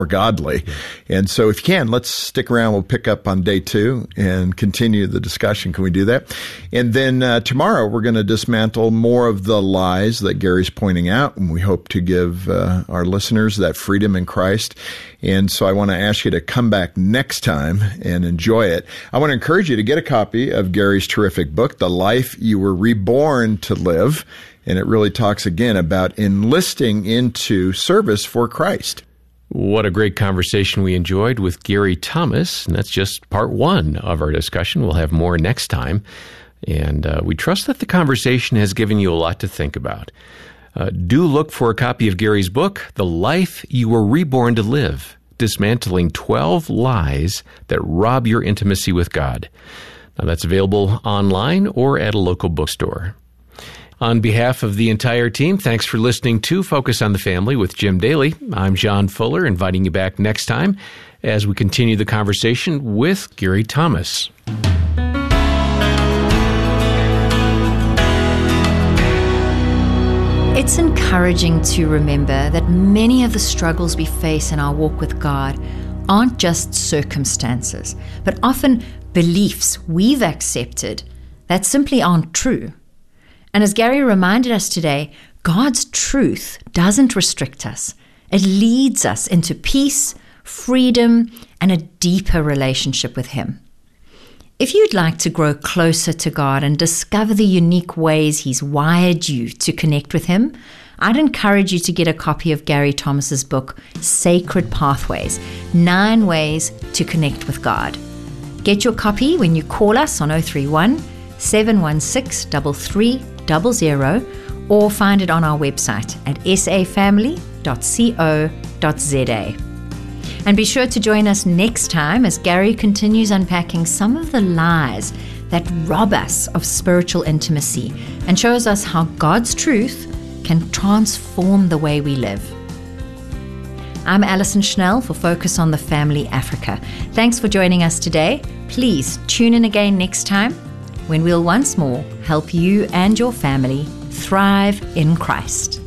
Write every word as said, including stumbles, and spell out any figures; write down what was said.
or godly. And so if you can, let's stick around. We'll pick up on day two and continue the discussion. Can we do that? And then uh, tomorrow we're going to dismantle more of the lies that Gary's pointing out, and we hope to give uh, our listeners that freedom in Christ. And so I want to ask you to come back next time and enjoy it. I want to encourage you to get a copy of Gary's terrific book, The Life You Were Reborn to Live. And it really talks again about enlisting into service for Christ. What a great conversation we enjoyed with Gary Thomas. And that's just part one of our discussion. We'll have more next time. And uh, we trust that the conversation has given you a lot to think about. Uh, do look for a copy of Gary's book, The Life You Were Reborn to Live, Dismantling twelve Lies That Rob Your Intimacy with God. Now, that's available online or at a local bookstore. On behalf of the entire team, thanks for listening to Focus on the Family with Jim Daly. I'm John Fuller, inviting you back next time as we continue the conversation with Gary Thomas. It's encouraging to remember that many of the struggles we face in our walk with God aren't just circumstances, but often beliefs we've accepted that simply aren't true. And as Gary reminded us today, God's truth doesn't restrict us. It leads us into peace, freedom, and a deeper relationship with Him. If you'd like to grow closer to God and discover the unique ways He's wired you to connect with Him, I'd encourage you to get a copy of Gary Thomas's book, Sacred Pathways, Nine Ways to Connect with God. Get your copy when you call us on oh three one, seven one six, three three zero zero or find it on our website at s a family dot co dot z a. And be sure to join us next time as Gary continues unpacking some of the lies that rob us of spiritual intimacy and shows us how God's truth can transform the way we live. I'm Alison Schnell for Focus on the Family Africa. Thanks for joining us today. Please tune in again next time when we'll once more help you and your family thrive in Christ.